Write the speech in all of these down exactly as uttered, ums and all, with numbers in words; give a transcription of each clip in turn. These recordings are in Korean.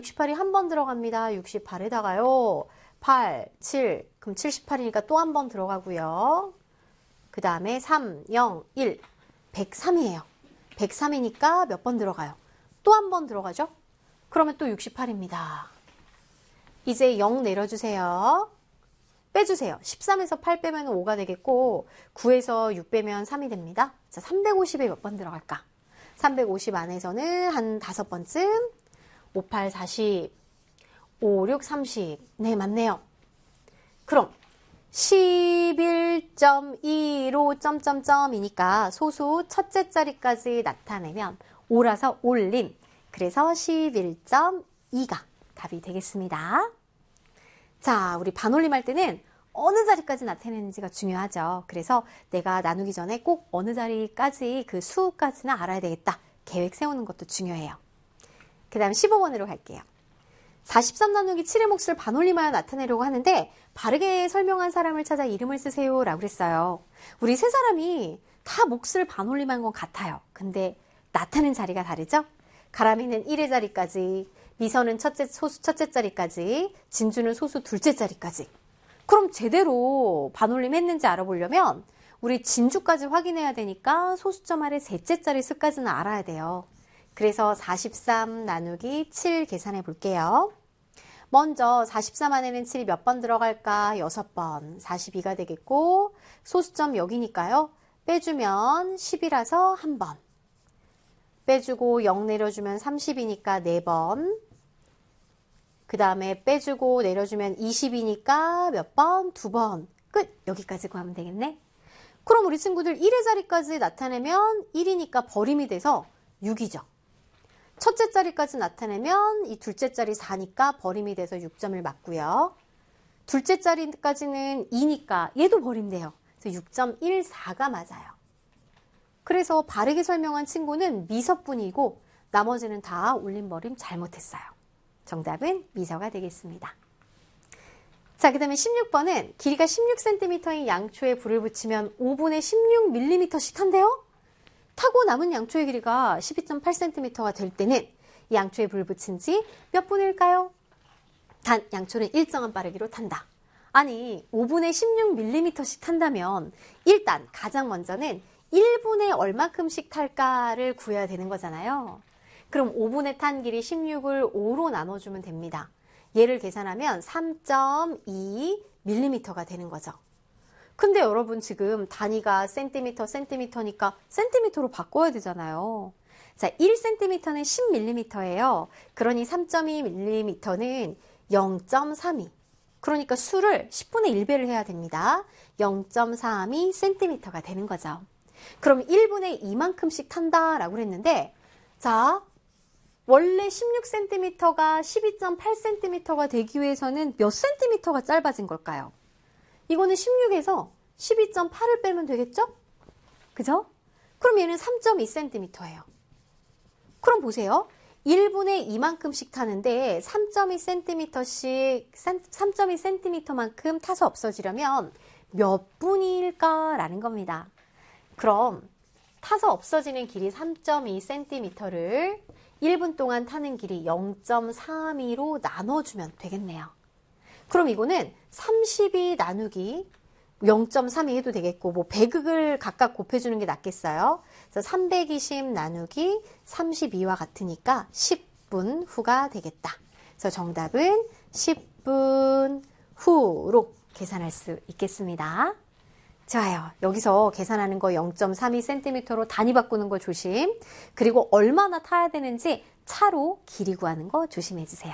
육십팔이 한 번 들어갑니다. 육십팔에다가요. 팔, 칠, 그럼 칠십팔이니까 또 한 번 들어가고요. 그 다음에 삼, 영, 일, 백삼이에요. 백삼이니까 몇 번 들어가요? 또 한 번 들어가죠? 그러면 또 육십팔입니다. 이제 영 내려주세요. 빼주세요. 십삼에서 팔 빼면 오가 되겠고 구에서 육 빼면 삼이 됩니다. 자, 삼백오십에 몇 번 들어갈까? 삼백오십 안에서는 한 다섯 번쯤 오, 팔, 사십, 오, 육, 삼십. 네, 맞네요. 그럼 십일 점 이오 점점점이니까 소수 첫째 자리까지 나타내면 오라서 올림. 그래서 십일 점 이가 답이 되겠습니다. 자, 우리 반올림 할 때는 어느 자리까지 나타내는지가 중요하죠. 그래서 내가 나누기 전에 꼭 어느 자리까지 그 수까지는 알아야 되겠다. 계획 세우는 것도 중요해요. 그 다음 십오 번으로 갈게요. 사십삼 나누기 칠의 몫을 반올림하여 나타내려고 하는데 바르게 설명한 사람을 찾아 이름을 쓰세요 라고 그랬어요. 우리 세 사람이 다 몫을 반올림한 건 같아요. 근데 나타낸 자리가 다르죠? 가람이는 일의 자리까지, 미선은 첫째, 소수 첫째 자리까지, 진주는 소수 둘째 자리까지. 그럼 제대로 반올림 했는지 알아보려면 우리 진주까지 확인해야 되니까 소수점 아래 셋째 자리 수까지는 알아야 돼요. 그래서 사십삼 나누기 칠 계산해 볼게요. 먼저 사십삼 안에는 칠이 몇 번 들어갈까? 여섯 번. 사십이가 되겠고 소수점 여기니까요. 빼주면 십이라서 한 번. 빼주고 영 내려주면 삼십이니까 네 번. 그 다음에 빼주고 내려주면 이십이니까 몇 번? 두 번. 끝! 여기까지 구하면 되겠네. 그럼 우리 친구들 일의 자리까지 나타내면 일이니까 버림이 돼서 육이죠. 첫째 자리까지 나타내면 이 둘째 자리 사니까 버림이 돼서 육 점을 맞고요. 둘째 자리까지는 이니까 얘도 버림돼요. 그래서 육 점 일사가 맞아요. 그래서 바르게 설명한 친구는 미서뿐이고 나머지는 다 올림버림 잘못했어요. 정답은 미서가 되겠습니다. 자, 그 다음에 십육 번은 길이가 십육 센티미터인 양초에 불을 붙이면 오분의 십육 밀리미터씩 탄대요? 타고 남은 양초의 길이가 십이 점 팔 센티미터가 될 때는 이 양초에 불을 붙인 지 몇 분일까요? 단, 양초는 일정한 빠르기로 탄다. 아니, 오분의 십육 밀리미터씩 탄다면 일단 가장 먼저는 일 분에 얼마큼씩 탈까를 구해야 되는 거잖아요. 그럼 오분에 탄 길이 십육을 오로 나눠주면 됩니다. 얘를 계산하면 삼 점 이 밀리미터가 되는 거죠. 근데 여러분 지금 단위가 센티미터, 센티미터니까 센티미터로 바꿔야 되잖아요. 자, 일 센티미터는 십 밀리미터예요. 그러니 삼 점 이 밀리미터는 영 점 삼이. 그러니까 수를 십분의 일 배를 해야 됩니다. 영 점 삼이 센티미터가 되는 거죠. 그럼 일 분에 이만큼씩 탄다라고 그랬는데, 자, 원래 십육 센티미터가 십이 점 팔 센티미터가 되기 위해서는 몇 센티미터가 짧아진 걸까요? 이거는 십육에서 십이 점 팔을 빼면 되겠죠? 그죠? 그럼 얘는 삼 점 이 센티미터예요. 그럼 보세요. 일 분에 이만큼씩 타는데 삼 점 이 센티미터씩, 삼 점 이 센티미터만큼 타서 없어지려면 몇 분일까라는 겁니다. 그럼 타서 없어지는 길이 삼 점 이 센티미터를 일 분 동안 타는 길이 영 점 삼이로 나눠주면 되겠네요. 그럼 이거는 삼십이 나누기 영 점 삼이 해도 되겠고, 뭐 백을 각각 곱해주는 게 낫겠어요. 그래서 삼백이십 나누기 삼십이와 같으니까 십 분 후가 되겠다. 그래서 정답은 십 분 후로 계산할 수 있겠습니다. 좋아요. 여기서 계산하는 거 영 점 삼이 센티미터로 단위 바꾸는 거 조심. 그리고 얼마나 타야 되는지 차로 길이 구하는 거 조심해 주세요.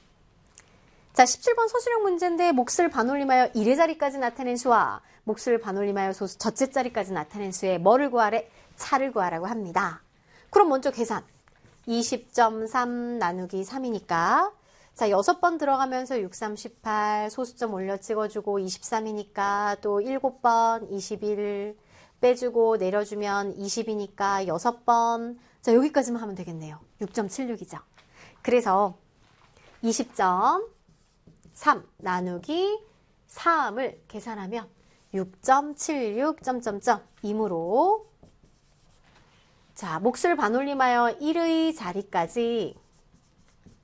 자, 십칠 번 서술형 문제인데 몫을 반올림하여 일의 자리까지 나타낸 수와 몫을 반올림하여 소수 첫째 자리까지 나타낸 수에 뭐를 구하래? 차를 구하라고 합니다. 그럼 먼저 계산. 이십 점 삼 나누기 삼이니까 자, 여섯 번 들어가면서 육, 삼, 십팔 소수점 올려 찍어주고 이십삼이니까 또 일곱 번, 이십일 빼주고 내려주면 이십이니까 여섯 번. 자, 여기까지만 하면 되겠네요. 육 점 칠육이죠. 그래서 이십 점 삼 나누기 삼을 계산하면 육 점 칠육 점점점 이므로 자, 몫을 반올림하여 일의 자리까지